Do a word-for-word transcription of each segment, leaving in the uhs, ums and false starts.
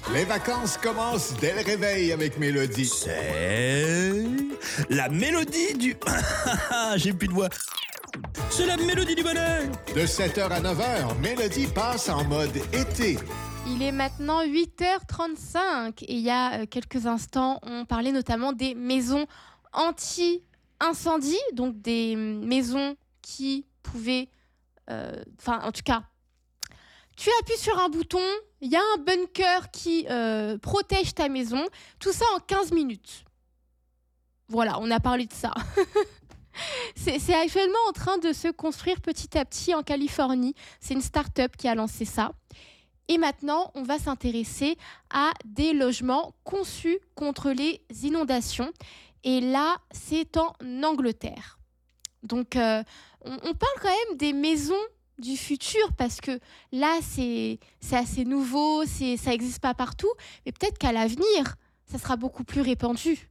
Les vacances commencent dès le réveil avec Mélodie. C'est la mélodie du... J'ai plus de voix. C'est la mélodie du bonheur. De sept heures à neuf heures, Mélodie passe en mode été. Il est maintenant huit heures trente-cinq et il y a quelques instants, on parlait notamment des maisons anti-incendie, donc des maisons qui pouvaient... Enfin, euh, en tout cas, tu appuies sur un bouton, il y a un bunker qui euh, protège ta maison, tout ça en quinze minutes. Voilà, on a parlé de ça. c'est, c'est actuellement en train de se construire petit à petit en Californie. C'est une start-up qui a lancé ça. Et maintenant, on va s'intéresser à des logements conçus contre les inondations. Et là, c'est en Angleterre. Donc, euh, on, on parle quand même des maisons du futur parce que là, c'est, c'est assez nouveau, c'est, ça n'existe pas partout. Mais peut-être qu'à l'avenir, ça sera beaucoup plus répandu.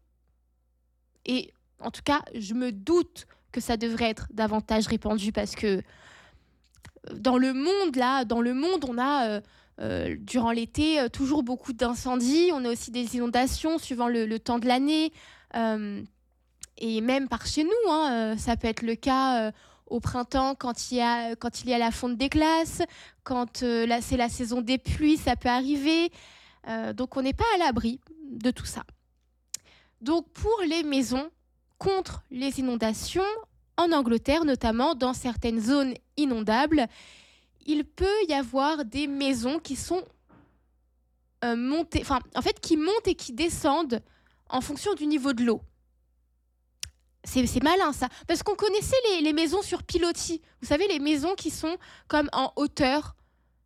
Et en tout cas, je me doute que ça devrait être davantage répandu parce que dans le monde, là, dans le monde, on a... Euh, Euh, durant l'été, euh, toujours beaucoup d'incendies. On a aussi des inondations suivant le, le temps de l'année. Euh, et même par chez nous, hein, euh, ça peut être le cas euh, au printemps quand il y a, quand il y a la fonte des glaces, quand euh, là, c'est la saison des pluies, ça peut arriver. Euh, donc on n'est pas à l'abri de tout ça. Donc pour les maisons contre les inondations, en Angleterre notamment, dans certaines zones inondables, il peut y avoir des maisons qui sont euh, montées, enfin, en fait, qui montent et qui descendent en fonction du niveau de l'eau. C'est, c'est malin, ça. Parce qu'on connaissait les, les maisons sur pilotis. Vous savez, les maisons qui sont comme en hauteur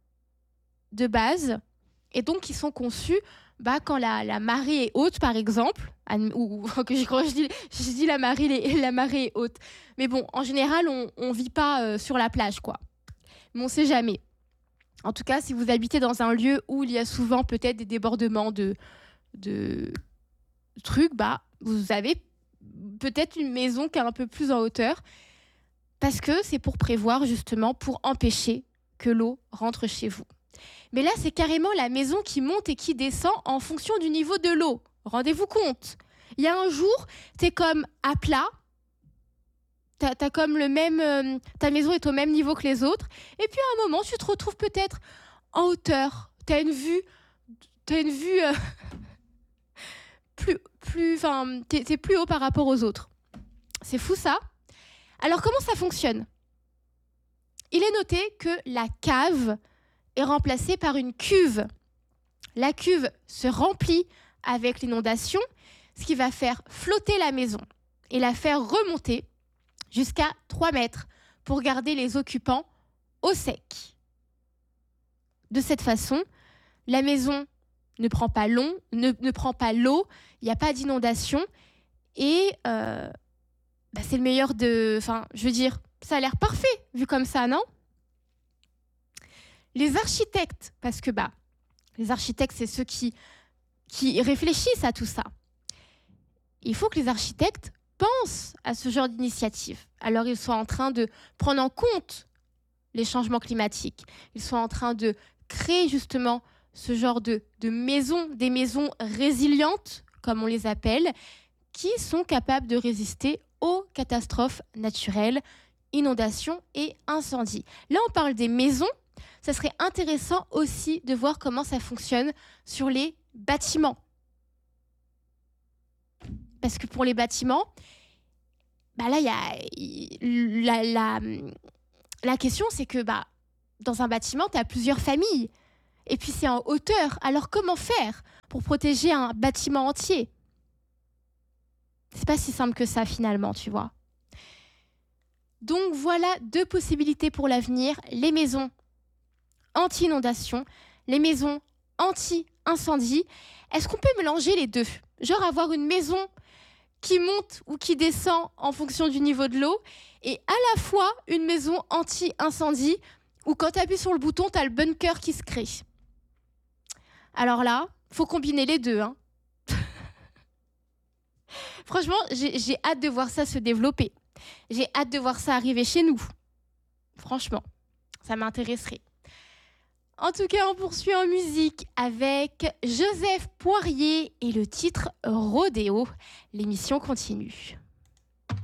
de base et donc qui sont conçues bah, quand la, la marée est haute, par exemple. Ou que je, quand je dis, je dis la, marée, la marée est haute. Mais bon, en général, on ne vit pas euh, sur la plage, quoi. Mais on ne sait jamais. En tout cas, si vous habitez dans un lieu où il y a souvent peut-être des débordements de, de trucs, bah, vous avez peut-être une maison qui est un peu plus en hauteur parce que c'est pour prévoir justement, pour empêcher que l'eau rentre chez vous. Mais là, c'est carrément la maison qui monte et qui descend en fonction du niveau de l'eau. Rendez-vous compte. Il y a un jour, tu es comme à plat. T'as, t'as comme le même, euh, ta maison est au même niveau que les autres. Et puis à un moment, tu te retrouves peut-être en hauteur. T'as une vue, t'as une vue euh, plus, plus, enfin, t'es, t'es plus haut par rapport aux autres. C'est fou ça. Alors comment ça fonctionne ? Il est noté que la cave est remplacée par une cuve. La cuve se remplit avec l'inondation, ce qui va faire flotter la maison et la faire remonter jusqu'à trois mètres pour garder les occupants au sec. De cette façon, la maison ne prend pas, long, ne, ne prend pas l'eau, il n'y a pas d'inondation et euh, bah c'est le meilleur de... Enfin, je veux dire, ça a l'air parfait vu comme ça, non ? Les architectes, parce que bah, les architectes, c'est ceux qui, qui réfléchissent à tout ça. Il faut que les architectes pensent à ce genre d'initiative. Alors, ils sont en train de prendre en compte les changements climatiques. Ils sont en train de créer justement ce genre de, de maisons, des maisons résilientes, comme on les appelle, qui sont capables de résister aux catastrophes naturelles, inondations et incendies. Là, on parle des maisons. Ça serait intéressant aussi de voir comment ça fonctionne sur les bâtiments. Parce que pour les bâtiments, bah là, y a, y, la, la, la question, c'est que bah, dans un bâtiment, tu as plusieurs familles. Et puis, c'est en hauteur. Alors, comment faire pour protéger un bâtiment entier ? C'est pas si simple que ça, finalement, tu vois. Donc, voilà deux possibilités pour l'avenir. Les maisons anti-inondation, les maisons anti-incendie. Est-ce qu'on peut mélanger les deux ? Genre avoir une maison qui monte ou qui descend en fonction du niveau de l'eau et à la fois une maison anti-incendie où quand tu appuies sur le bouton, tu as le bunker qui se crée. Alors là, il faut combiner les deux. Hein. Franchement, j'ai, j'ai hâte de voir ça se développer. J'ai hâte de voir ça arriver chez nous. Franchement, ça m'intéresserait. En tout cas, on poursuit en musique avec Joseph Poirier et le titre Rodéo. L'émission continue.